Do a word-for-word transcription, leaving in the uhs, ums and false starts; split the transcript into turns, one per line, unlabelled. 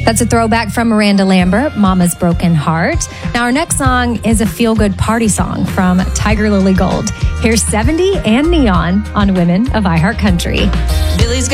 That's a throwback from Miranda Lambert, Mama's Broken Heart. Now, our next song is a feel-good party song from Tiger Lily Gold. Here's seventy and Neon on Women of iHeart Country.
Billy's